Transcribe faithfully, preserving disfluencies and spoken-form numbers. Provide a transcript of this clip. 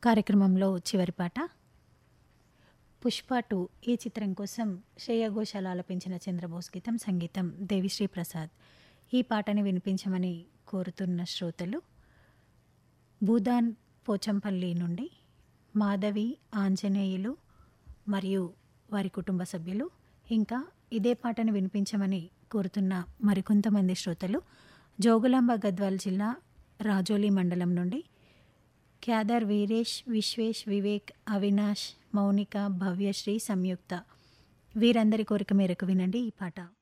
కార్యక్రమంలో చివరి పాట 'పుష్ప టూ' ఈ చిత్రం కోసం శ్రేయ ఘోషాల్ ఆలపించిన చంద్రబోస్ గీతం, సంగీతం దేవిశ్రీ ప్రసాద్. ఈ పాటని వినిపించమని కోరుతున్న శ్రోతలు భూదాన్ పోచంపల్లి నుండి మాధవి, ఆంజనేయులు మరియు వారి కుటుంబ సభ్యులు, ఇంకా ఇదే పాటను వినిపించమని కోరుతున్న మరికొంతమంది శ్రోతలు జోగులాంబ గద్వాల్ జిల్లా రాజోలి మండలం నుండి క్యాదర్ వీరేష్, విశ్వేష్, వివేక్, అవినాష్, మౌనిక, భవ్యశ్రీ, సంయుక్త వీరందరి కోరిక మేరకు వినండి ఈ పాట.